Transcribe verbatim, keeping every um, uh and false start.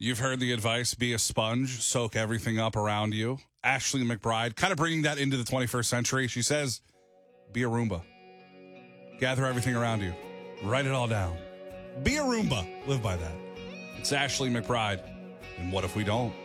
You've heard the advice, be a sponge, soak everything up around you. Ashley McBride, kind of bringing that into the twenty-first century. She says, be a Roomba. Gather everything around you. Write it all down. Be a Roomba. Live by that. It's Ashley McBride. And what if we don't?